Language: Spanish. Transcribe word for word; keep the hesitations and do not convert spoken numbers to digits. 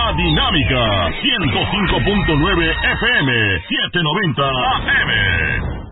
La Dinámica, ciento cinco punto nueve F M, setecientos noventa A M.